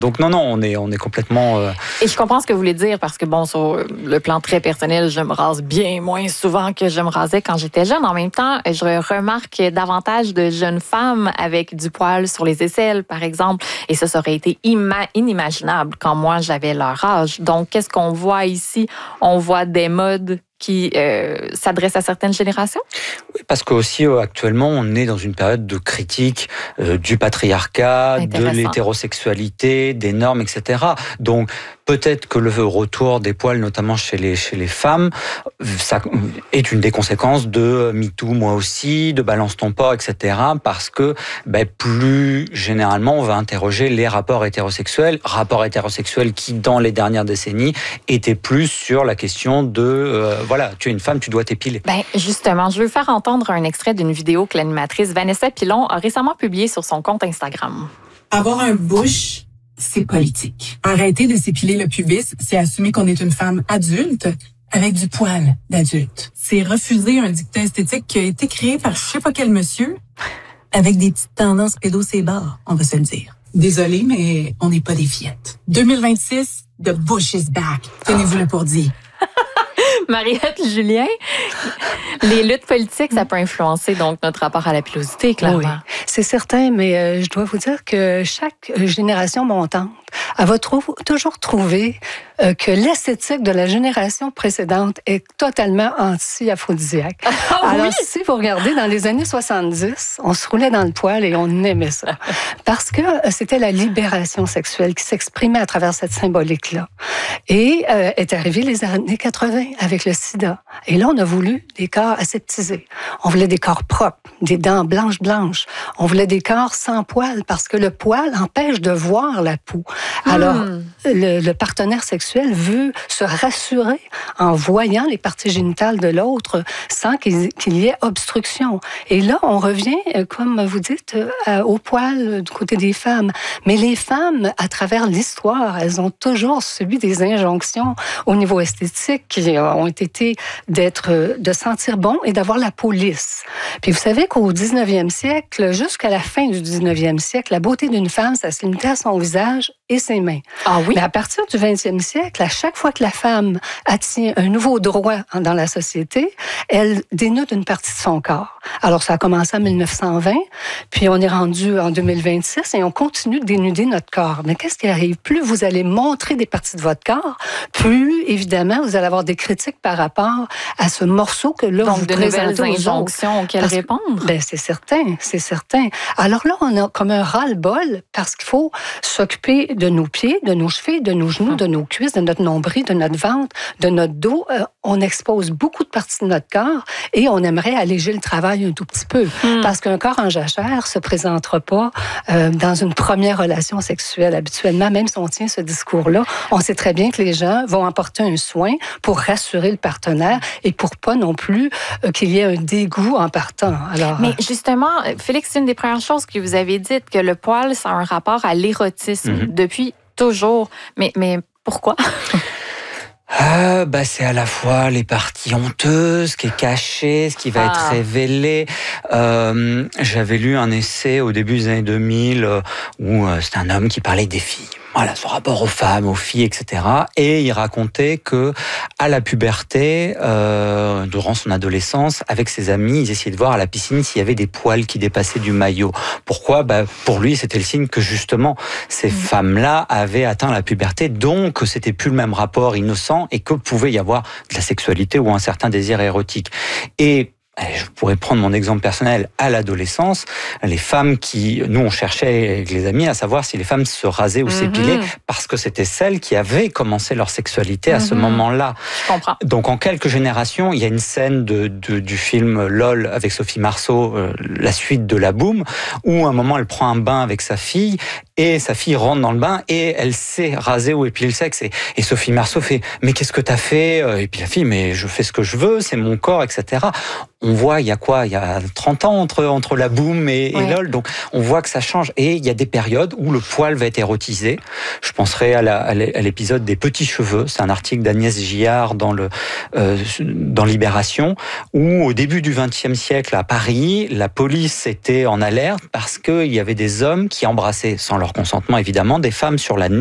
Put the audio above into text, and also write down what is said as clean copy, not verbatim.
Donc non, on est complètement... Et je comprends ce que vous voulez dire, parce que bon, sur le plan très personnel, je me rase bien moins souvent que je me rasais quand j'étais jeune. En même temps, je remarque davantage de jeunes femmes avec du poil sur les aisselles, par exemple. Et ça aurait été inimaginable quand moi, j'avais leur âge. Donc, qu'est-ce qu'on voit ici? On voit des modes qui s'adressent à certaines générations? Oui, parce qu'aussi, actuellement, on est dans une période de critique du patriarcat, de l'hétérosexualité, des normes, etc. Donc, peut-être que le retour des poils, notamment chez les femmes, ça est une des conséquences de MeToo, moi aussi, de Balance ton porc, etc. Parce que, plus généralement, on va interroger les rapports hétérosexuels qui, dans les dernières décennies, étaient plus sur la question de, tu es une femme, tu dois t'épiler. Justement, je veux faire entendre un extrait d'une vidéo que l'animatrice Vanessa Pilon a récemment publiée sur son compte Instagram. Avoir un bush, c'est politique. Arrêter de s'épiler le pubis, c'est assumer qu'on est une femme adulte avec du poil d'adulte. C'est refuser un dictat esthétique qui a été créé par je sais pas quel monsieur avec des petites tendances pédocébars, on va se le dire. Désolée, mais on n'est pas des fillettes. 2026, the bush is back. Tenez-vous-le pour dire. Mariette Julien, les luttes politiques, ça peut influencer donc notre rapport à la pilosité, clairement. Oui, c'est certain, mais je dois vous dire que chaque génération montante, elle va toujours trouver que l'esthétique de la génération précédente est totalement anti-aphrodisiaque. Alors, si vous regardez, dans les années 70, on se roulait dans le poil et on aimait ça. Parce que c'était la libération sexuelle qui s'exprimait à travers cette symbolique-là. Et est arrivé les années 80 avec le sida. Et là, on a voulu des corps aseptisés. On voulait des corps propres, des dents blanches. On voulait des corps sans poils parce que le poil empêche de voir la peau. Alors, le partenaire sexuel veut se rassurer en voyant les parties génitales de l'autre sans qu'il y ait obstruction. Et là, on revient, comme vous dites, au poil du côté des femmes. Mais les femmes, à travers l'histoire, elles ont toujours subi des injonctions au niveau esthétique qui ont été de sentir bon et d'avoir la peau lisse. Puis vous savez qu'au 19e siècle, jusqu'à la fin du 19e siècle, la beauté d'une femme, ça se limitait à son visage et ses mains. Ah oui? Mais à partir du 20e siècle, à chaque fois que la femme attient un nouveau droit dans la société, elle dénude une partie de son corps. Alors, ça a commencé en 1920, puis on est rendu en 2026 et on continue de dénuder notre corps. Mais qu'est-ce qui arrive? Plus vous allez montrer des parties de votre corps, plus, évidemment, vous allez avoir des critiques par rapport à ce morceau que là, vous présentez aux autres. Donc, de nouvelles injonctions auxquelles répondre? C'est certain. Alors là, on a comme un ras-le-bol parce qu'il faut s'occuper de nos pieds, de nos chevilles, de nos genoux, de nos cuisses, de notre nombril, de notre ventre, de notre dos. On expose beaucoup de parties de notre corps et on aimerait alléger le travail un tout petit peu. Parce qu'un corps en jachère se présentera pas dans une première relation sexuelle habituellement, même si on tient ce discours-là. On sait très bien que les gens vont apporter un soin pour rassurer le partenaire et pour pas non plus qu'il y ait un dégoût en partant. Alors, mais justement, Félix, c'est une des premières choses que vous avez dites, que le poil, ça a un rapport à l'érotisme depuis toujours. Mais pourquoi? C'est à la fois les parties honteuses, ce qui est caché, ce qui va être révélé. J'avais lu un essai au début des années 2000 où c'était un homme qui parlait des filles. Voilà, son rapport aux femmes, aux filles, etc. Et il racontait que, à la puberté, durant son adolescence, avec ses amis, ils essayaient de voir à la piscine s'il y avait des poils qui dépassaient du maillot. Pourquoi? Pour lui, c'était le signe que justement, ces femmes-là avaient atteint la puberté, donc c'était plus le même rapport innocent et que pouvait y avoir de la sexualité ou un certain désir érotique. Et je pourrais prendre mon exemple personnel à l'adolescence. Les femmes nous on cherchait avec les amis à savoir si les femmes se rasaient ou s'épilaient parce que c'était celles qui avaient commencé leur sexualité à ce moment-là. Je comprends. Donc en quelques générations, il y a une scène du film LOL avec Sophie Marceau, la suite de La Boum, où à un moment elle prend un bain avec sa fille et sa fille rentre dans le bain et elle sait raser ou épiler le sexe et Sophie Marceau fait « mais qu'est-ce que t'as fait ?» Et puis la fille « mais je fais ce que je veux, c'est mon corps, etc. » On voit, il y a 30 ans entre La Boum et LOL, donc on voit que ça change. Et il y a des périodes où le poil va être érotisé. Je penserai à l'épisode des petits cheveux. C'est un article d'Agnès Gillard dans Libération, où au début du XXe siècle à Paris, la police était en alerte parce qu'il y avait des hommes qui embrassaient sans leur leur consentement évidemment, des femmes sur la